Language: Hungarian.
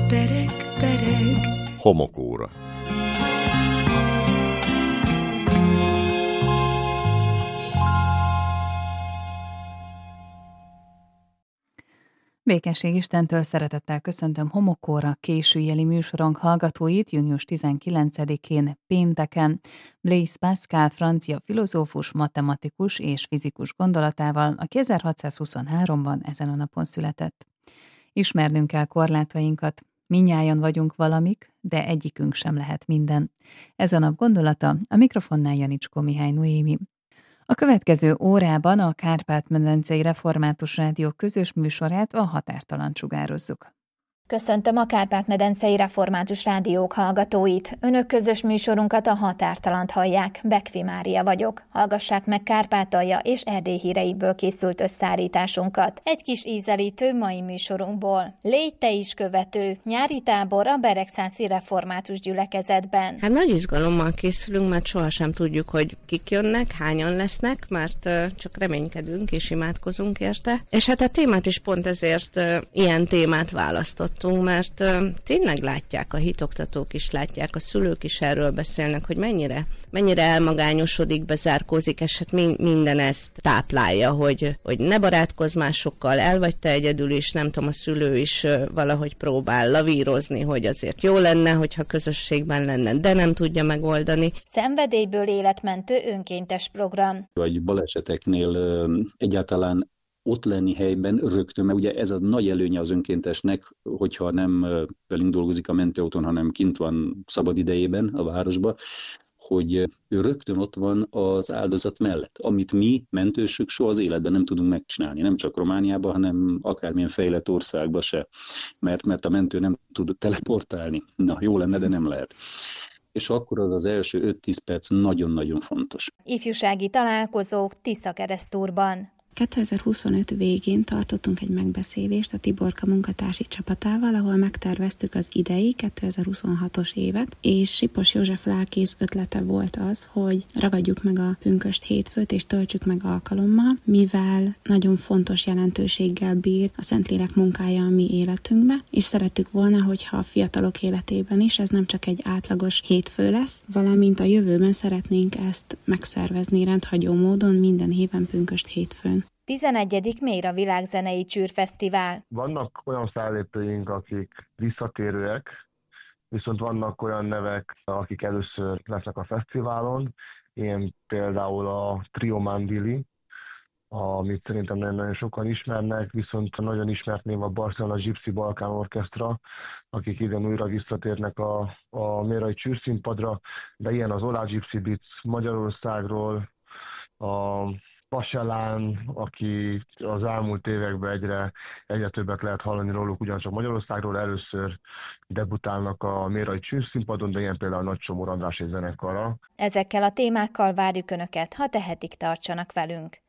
Pereg, pereg. Homokóra. Békesség Istentől szeretettel köszöntöm Homokóra későjeli műsorunk hallgatóit június 19-én pénteken. Blaise Pascal francia filozófus, matematikus és fizikus gondolatával, aki 1623-ban ezen a napon született. Ismernünk kell korlátainkat. Mindnyájan vagyunk valamik, de egyikünk sem lehet minden. Ez a nap gondolata, a mikrofonnál Janicskó Mihály Noémi. A következő órában a Kárpát-medencei Református Rádió közös műsorát, a Határtalant sugározzuk. Köszöntöm a Kárpát-medencei Református Rádiók hallgatóit. Önök közös műsorunkat, a Határtalant hallják. Bekfi Mária vagyok. Hallgassák meg Kárpátalja és Erdély híreiből készült összeállításunkat. Egy kis ízelítő mai műsorunkból. Légy te is követő. Nyári tábor a Beregszászi Református Gyülekezetben. Hát nagy izgalommal készülünk, mert sohasem tudjuk, hogy kik jönnek, hányan lesznek, mert csak reménykedünk és imádkozunk érte. És hát a témát is pont ezért ilyen témát választott. Mert tényleg látják, a hitoktatók is látják, a szülők is erről beszélnek, hogy mennyire elmagányosodik, bezárkózik, és hát minden ezt táplálja, hogy ne barátkozz másokkal, el vagy te egyedül is, nem tudom, a szülő is valahogy próbál lavírozni, hogy azért jó lenne, hogyha közösségben lenne, de nem tudja megoldani. Szenvedélyből életmentő önkéntes program. Vagy baleseteknél egyáltalán ott lenni helyben rögtön, mert ugye ez a nagy előnye az önkéntesnek, hogyha nem velünk dolgozik a mentőautón, hanem kint van szabad idejében a városba, hogy ő rögtön ott van az áldozat mellett, amit mi, mentősök, soha az életben nem tudunk megcsinálni, nem csak Romániában, hanem akármilyen fejlett országban se, mert a mentő nem tud teleportálni. Na, jó lenne, de nem lehet. És akkor az első 5-10 perc nagyon-nagyon fontos. Ifjúsági találkozók Tiszakeresztúrban. 2025 végén tartottunk egy megbeszélést a Tiborka munkatársi csapatával, ahol megterveztük az idei 2026-os évet, és Sipos József lelkész ötlete volt az, hogy ragadjuk meg a pünkösd hétfőt és töltsük meg alkalommal, mivel nagyon fontos jelentőséggel bír a Szentlélek munkája a mi életünkbe, és szerettük volna, hogyha a fiatalok életében is ez nem csak egy átlagos hétfő lesz, valamint a jövőben szeretnénk ezt megszervezni rendhagyó módon minden héten pünkösd hétfőn. 11. Méra Világzenei Csűrfesztivál. Vannak olyan fellépőink, akik visszatérőek, viszont vannak olyan nevek, akik először lesznek a fesztiválon. Ilyen például a Trio Mandili, amit szerintem nagyon sokan ismernek, viszont nagyon ismert név a Barcelona Gypsy Balkán Orchestra, akik idén újra visszatérnek a mérai csűrszínpadra, de ilyen az Olá Gypsy Beats Magyarországról, a Paselán, aki az elmúlt években egyre többet lehet hallani róluk, ugyancsak Magyarországról először debutálnak a mérai csűrszínpadon, de ilyen például Nagy Csomor András és zenekarra. Ezekkel a témákkal várjuk Önöket, ha tehetik, tartsanak velünk.